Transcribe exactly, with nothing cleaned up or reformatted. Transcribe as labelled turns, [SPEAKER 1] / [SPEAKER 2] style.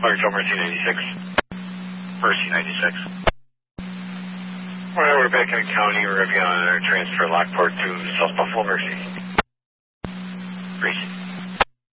[SPEAKER 1] Large Mercy ninety-six. Mercy ninety-six. Alright, we're back in the county. We're going to be on our transfer Lockport to South Buffalo Mercy. Great.